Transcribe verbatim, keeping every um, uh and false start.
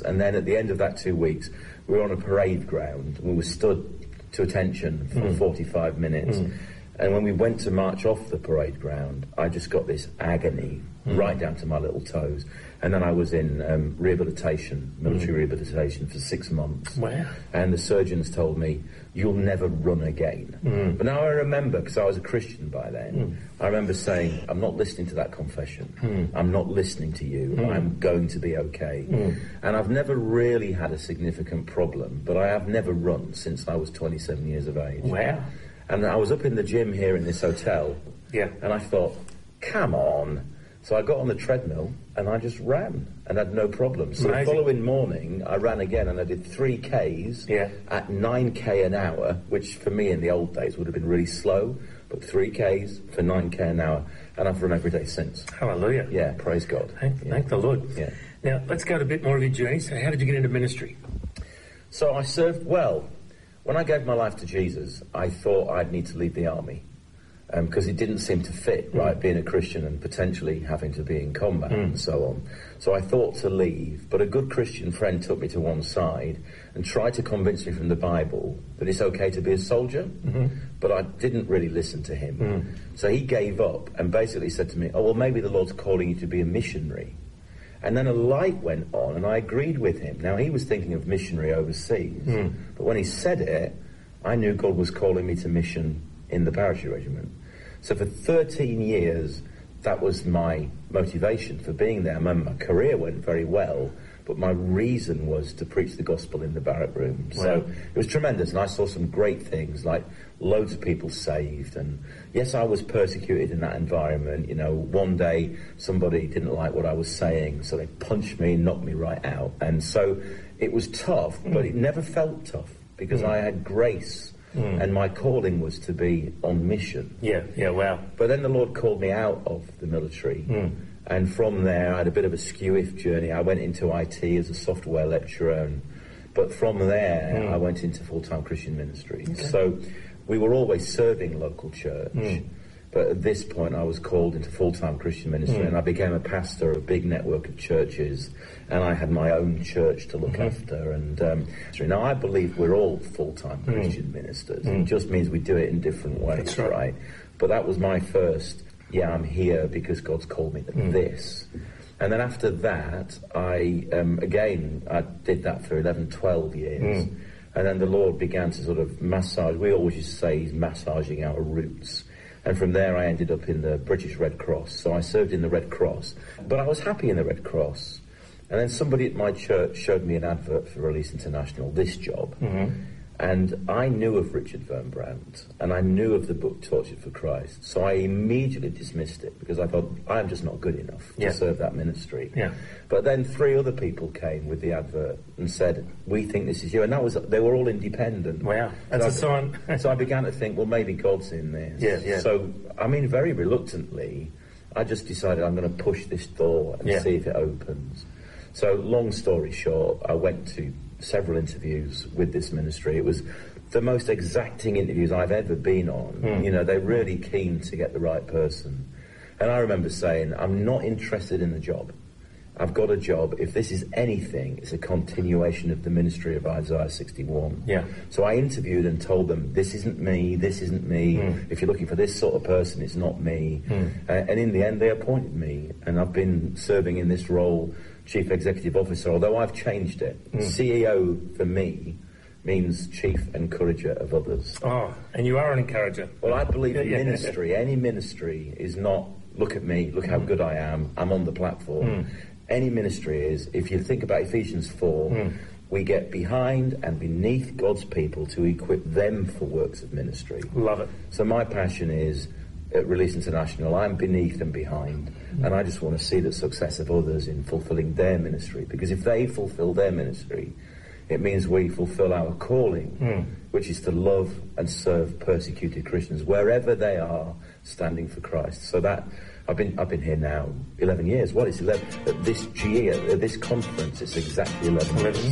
And then at the end of that two weeks, we were on a parade ground. We were stood to attention for mm. forty-five minutes. Mm. And when we went to march off the parade ground, I just got this agony mm. right down to my little toes. And then I was in um, rehabilitation, military mm. rehabilitation for six months. Wow. And the surgeons told me, you'll never run again. Mm. But now I remember, because I was a Christian by then, mm. I remember saying, I'm not listening to that confession. Mm. I'm not listening to you. Mm. I'm going to be okay. Mm. And I've never really had a significant problem, but I have never run since I was twenty-seven years of age. Wow. And I was up in the gym here in this hotel, yeah. and I thought, come on. So I got on the treadmill and I just ran and had no problem. So Amazing. The following morning I ran again and I did three Ks yeah. at nine K an hour, which for me in the old days would have been really slow, but three Ks for nine K an hour, and I've run every day since. Hallelujah. Yeah, praise God. Thank, yeah. thank the Lord. Yeah. Now, let's go to a bit more of your journey. So how did you get into ministry? So I served, well, when I gave my life to Jesus, I thought I'd need to leave the army. Because um, it didn't seem to fit, right, mm. being a Christian and potentially having to be in combat mm. and so on. So I thought to leave, but a good Christian friend took me to one side and tried to convince me from the Bible that it's okay to be a soldier, mm-hmm. but I didn't really listen to him. Mm. So he gave up and basically said to me, oh, well, maybe the Lord's calling you to be a missionary. And then a light went on, and I agreed with him. Now, he was thinking of missionary overseas, mm. but when he said it, I knew God was calling me to mission in the parachute regiment. So for thirteen years, that was my motivation for being there. My, my career went very well, but my reason was to preach the gospel in the barrack room. Wow. So it was tremendous, and I saw some great things, like loads of people saved. And yes, I was persecuted in that environment. You know, one day somebody didn't like what I was saying, so they punched me, knocked me right out. And so it was tough, mm. but it never felt tough because mm. I had grace. Mm. And my calling was to be on mission. Yeah, yeah, wow. But then the Lord called me out of the military. Mm. And from there, I had a bit of a skew-if journey. I went into I T as a software lecturer. And, but from there, mm. I went into full-time Christian ministry. Okay. So we were always serving local church. Mm. But at this point, I was called into full-time Christian ministry, mm. and I became a pastor of a big network of churches, and I had my own church to look mm-hmm. after. And um, now, I believe we're all full-time Christian mm. ministers. Mm. It just means we do it in different ways, That's right. right? But that was my first, yeah, I'm here because God's called me to mm. this. And then after that, I, um, again, I did that for eleven, twelve years. Mm. And then the Lord began to sort of massage. We always used to say he's massaging our roots. And from there I ended up in the British Red Cross. So I served in the Red Cross. But I was happy in the Red Cross. And then somebody at my church showed me an advert for Release International, this job. Mm-hmm. And I knew of Richard Wurmbrand, and I knew of the book Tortured for Christ. So I immediately dismissed it because I thought, I'm just not good enough yeah. to serve that ministry. Yeah. But then three other people came with the advert and said, we think this is you. And that was, they were all independent. Wow, that's so a I, sign. So I began to think, well, maybe God's in this. Yeah, yeah. So, I mean, very reluctantly, I just decided I'm going to push this door and yeah. see if it opens. So, long story short, I went to several interviews with this ministry. It was the most exacting interviews I've ever been on. Mm. You know, they're really keen to get the right person. And I remember saying, I'm not interested in the job. I've got a job. If this is anything, it's a continuation of the ministry of Isaiah sixty-one. Yeah. So I interviewed and told them, this isn't me, this isn't me. Mm. If you're looking for this sort of person, it's not me. Mm. Uh, and in the end, they appointed me. And I've been serving in this role, Chief Executive Officer, although I've changed it. Mm. C E O, for me, means chief encourager of others. Oh, and you are an encourager. Well, I believe yeah, in yeah, ministry, yeah. any ministry is not, look at me, look how mm. good I am, I'm on the platform. Mm. Any ministry is, if you think about Ephesians four, mm. we get behind and beneath God's people to equip them for works of ministry. Love it. So my passion is, at Release International, I'm beneath and behind, mm. and I just want to see the success of others in fulfilling their ministry, because if they fulfill their ministry, it means we fulfill our calling, mm. which is to love and serve persecuted Christians wherever they are, standing for Christ. So that I've been I've been here now eleven years. What is eleven? At this G E, at this conference, it's exactly eleven years.